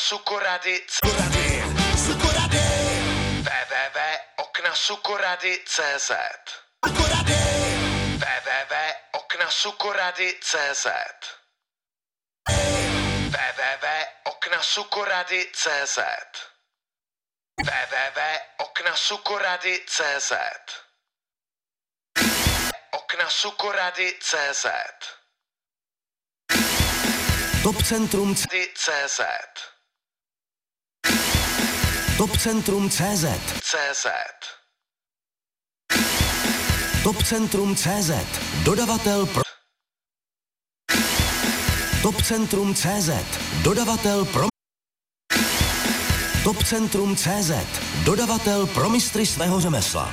www.oknasukorady.cz www.oknasukorady.cz www.oknasukorady.cz www.oknasukorady.cz oknasukorady.cz Topcentrum.cz Topcentrum.cz Topcentrum.cz Dodavatel pro Topcentrum.cz Dodavatel pro Topcentrum.cz Dodavatel pro mistry svého řemesla.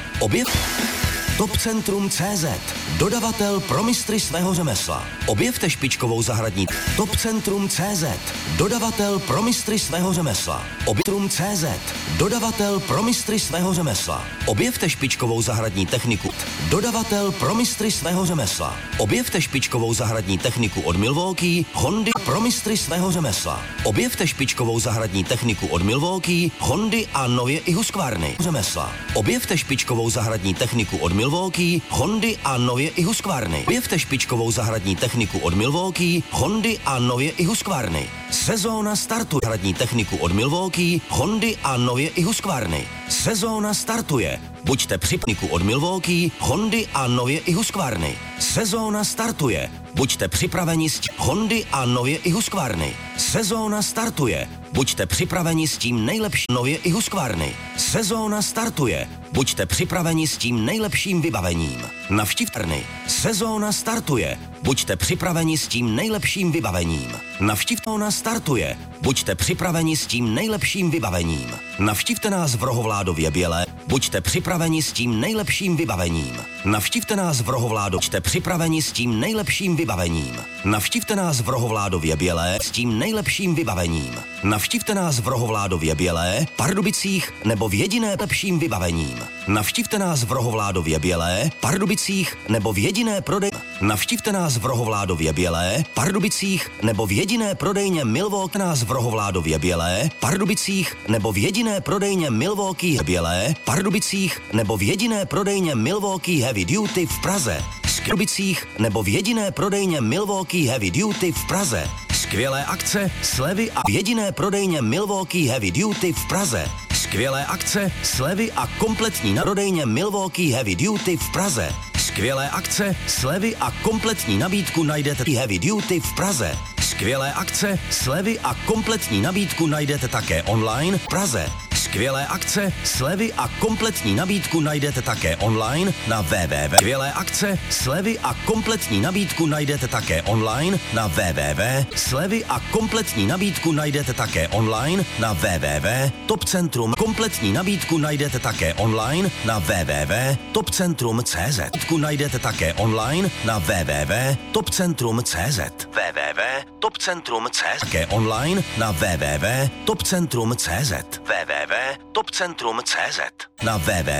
Topcentrum.cz Dodavatel pro mistry svého řemesla. Objevte špičkovou zahradní. Topcentrum.cz Dodavatel pro mistry svého řemesla. Topcentrum.cz Dodavatel pro mistry svého řemesla. Objevte špičkovou zahradní techniku. Dodavatel pro mistry svého řemesla. Objevte špičkovou zahradní techniku od Milwaukee, Hondy pro mistry svého řemesla. Objevte špičkovou zahradní techniku od Milwaukee, Hondy a nově i Husqvarny řemesla. Objevte špičkovou zahradní techniku od Milwaukee, Hondy a nově i Husqvarny. Objevte špičkovou zahradní techniku od Milwaukee, Hondy a nově i Husqvarny. Sezóna startuje. Zahradní techniku od Milwaukee, Hondy a nově i Husqvarny. Sezóna startuje. Buďte připraveni od Milwaukee, Hondy a nově i Husqvarny. Sezóna startuje. Buďte připraveni s Hondy a nově i Husqvarny. Sezóna startuje. Buďte připraveni s tím nejlepším nově i Husqvarny. Sezóna startuje. Buďte připraveni s tím nejlepším vybavením. Navštivte. Sezóna startuje. Buďte připraveni s tím nejlepším vybavením. Navštivte startuje. Buďte připraveni s tím nejlepším vybavením. Navštivte nás v Rohovládově Bělé. Buďte připraveni s tím nejlepším vybavením. Navštivte nás v Rohovládově. Buďte připraveni s tím nejlepším vybavením. Navštivte nás v Rohovládově Bělé s tím nejlepším vybavením. Navštivte nás v Rohovládově Bělé, Pardubicích nebo v jediné lepším vybavením. Navštivte nás v Rohovládově Bělé, Pardubicích nebo v jediné prodej. Navštivte nás v Rohovládově Bělé, Pardubicích nebo v jediné prodejně Milwaukee. Nás v Rohovládově Bělé, Pardubicích nebo v jediné prodejně Milwaukee Bělé, Pardubicích nebo v jediné prodejně Milwaukee Heavy Duty v Praze. Skrbicích nebo v jediné prodejně Milwaukee Heavy Duty v Praze. Skvělé akce, slevy a v jediné prodejně Milwaukee Heavy Duty v Praze. Skvělé akce, slevy a kompletní na prodejně Milwaukee Heavy Duty v Praze. Skvělé akce, slevy a kompletní nabídku najdete Heavy Duty v Praze. Skvělé akce, slevy a kompletní nabídku najdete také online v Praze. Skvělé akce, slevy a kompletní nabídku najdete také online na www. Skvělé akce, slevy a kompletní nabídku najdete také online na www. Slevy a kompletní nabídku najdete také online na www. Topcentrum. Kompletní nabídku najdete také online na www. Topcentrum.cz. Najdete také online na www. Topcentrum.cz. www. Topcentrum.cz. Také online na www. Topcentrum.cz. www. Topcentrum.cz. Na www.